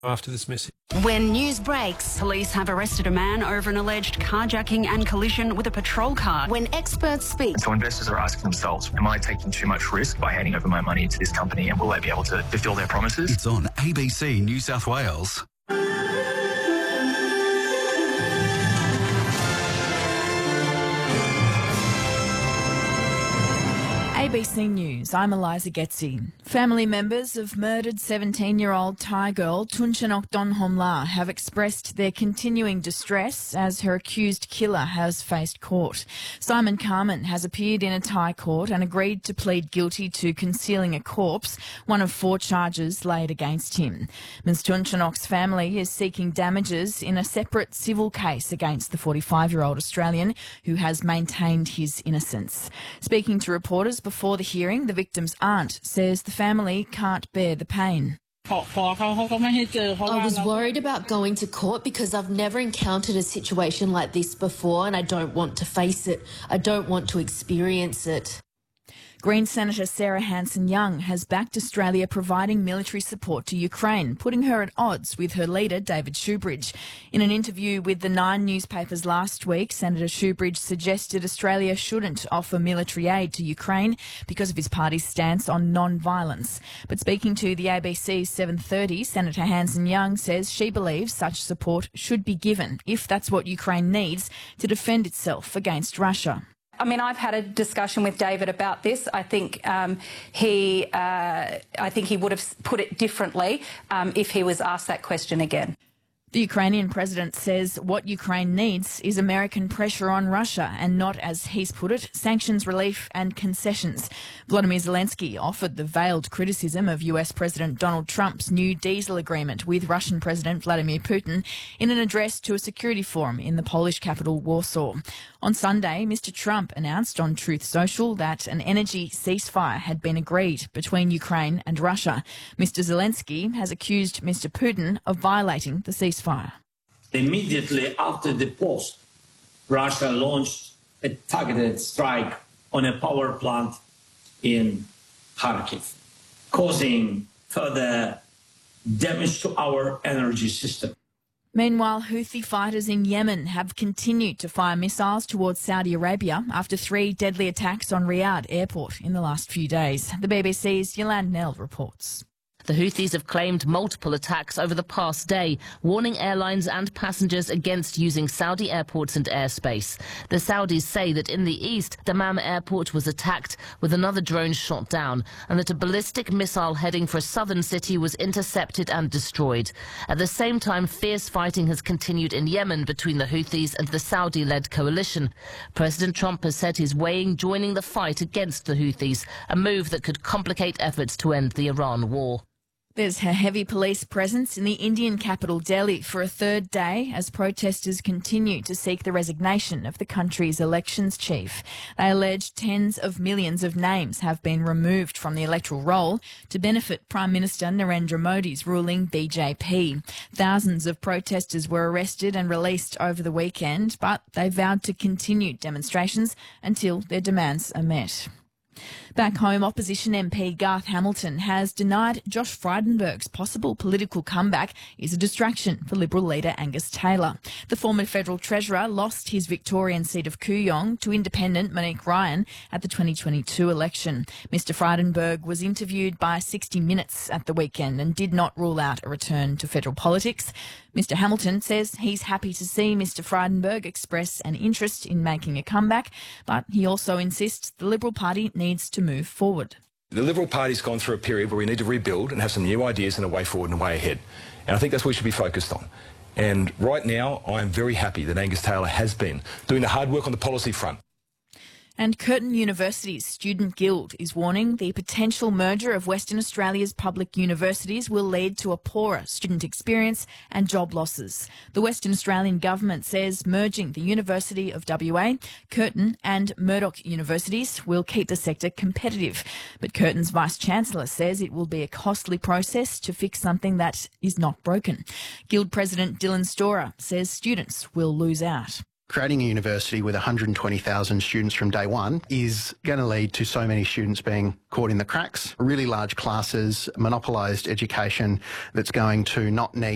after this message. When news breaks, police have arrested a man over an alleged carjacking and collision with a patrol car. When experts speak. So investors are asking themselves, am I taking too much risk by handing over my money to this company, and will they be able to fulfil their promises? It's on ABC New South Wales. ABC News, I'm Eliza Getzi. Family members of murdered 17-year-old Thai girl Tunchanok Donhomla have expressed their continuing distress as her accused killer has faced court. Simon Carman has appeared in a Thai court and agreed to plead guilty to concealing a corpse, one of 4 charges laid against him. Ms Tunchanok's family is seeking damages in a separate civil case against the 45-year-old Australian who has maintained his innocence. Speaking to reporters before the hearing, the victim's aunt says the family can't bear the pain. I was worried about going to court because I've never encountered a situation like this before, and I don't want to face it. I don't want to experience it. Green Senator Sarah Hanson-Young has backed Australia providing military support to Ukraine, putting her at odds with her leader, David Shoebridge. In an interview with the Nine newspapers last week, Senator Shoebridge suggested Australia shouldn't offer military aid to Ukraine because of his party's stance on non-violence. But speaking to the ABC 7:30, Senator Hanson-Young says she believes such support should be given if that's what Ukraine needs to defend itself against Russia. I mean, I've had a discussion with David about this. I think he would have put it differently if he was asked that question again. The Ukrainian president says what Ukraine needs is American pressure on Russia and not, as he's put it, sanctions relief and concessions. Volodymyr Zelensky offered the veiled criticism of US President Donald Trump's new diesel agreement with Russian President Vladimir Putin in an address to a security forum in the Polish capital Warsaw. On Sunday, Mr. Trump announced on Truth Social that an energy ceasefire had been agreed between Ukraine and Russia. Mr. Zelensky has accused Mr. Putin of violating the ceasefire. Immediately after the post, Russia launched a targeted strike on a power plant in Kharkiv, causing further damage to our energy system. Meanwhile, Houthi fighters in Yemen have continued to fire missiles towards Saudi Arabia after 3 deadly attacks on Riyadh airport in the last few days. The BBC's Yolande Nell reports. The Houthis have claimed multiple attacks over the past day, warning airlines and passengers against using Saudi airports and airspace. The Saudis say that in the east, Dammam airport was attacked with another drone shot down, and that a ballistic missile heading for a southern city was intercepted and destroyed. At the same time, fierce fighting has continued in Yemen between the Houthis and the Saudi-led coalition. President Trump has said he's weighing joining the fight against the Houthis, a move that could complicate efforts to end the Iran war. There's a heavy police presence in the Indian capital Delhi for a 3rd day as protesters continue to seek the resignation of the country's elections chief. They allege tens of millions of names have been removed from the electoral roll to benefit Prime Minister Narendra Modi's ruling BJP. Thousands of protesters were arrested and released over the weekend, but they vowed to continue demonstrations until their demands are met. Back home, opposition MP Garth Hamilton has denied Josh Frydenberg's possible political comeback is a distraction for Liberal leader Angus Taylor. The former federal treasurer lost his Victorian seat of Kooyong to independent Monique Ryan at the 2022 election. Mr Frydenberg was interviewed by 60 Minutes at the weekend and did not rule out a return to federal politics. Mr Hamilton says he's happy to see Mr Frydenberg express an interest in making a comeback, but he also insists the Liberal Party needs to move forward. The Liberal Party's gone through a period where we need to rebuild and have some new ideas and a way forward and a way ahead. And I think that's what we should be focused on. And right now, I'm very happy that Angus Taylor has been doing the hard work on the policy front. And Curtin University's Student Guild is warning the potential merger of Western Australia's public universities will lead to a poorer student experience and job losses. The Western Australian government says merging the University of WA, Curtin and Murdoch universities will keep the sector competitive. But Curtin's Vice-Chancellor says it will be a costly process to fix something that is not broken. Guild President Dylan Storer says students will lose out. Creating a university with 120,000 students from day one is going to lead to so many students being caught in the cracks, really large classes, monopolised education that's going to not need